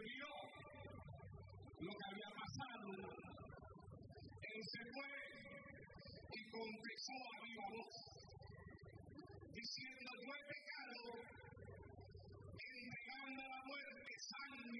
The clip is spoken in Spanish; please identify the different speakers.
Speaker 1: vio lo que había pasado, él se fue y confesó a viva voz, diciendo: yo he pecado, entregando a la muerte sangre